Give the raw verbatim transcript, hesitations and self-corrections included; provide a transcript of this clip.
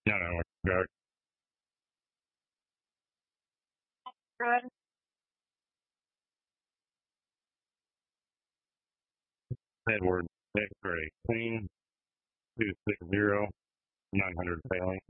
No, no, go. Good. Edward, X-ray, clean, two six zero, nine hundred failing.